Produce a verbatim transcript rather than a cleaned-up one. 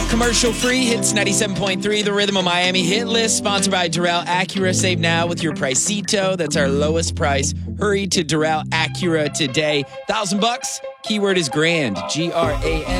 Commercial free hits ninety-seven point three, the Rhythm of Miami hit list, sponsored by Doral Acura. Save now with your Pricito. That's our lowest price. Hurry to Doral Acura today. Thousand bucks. Keyword is grand. G R A N.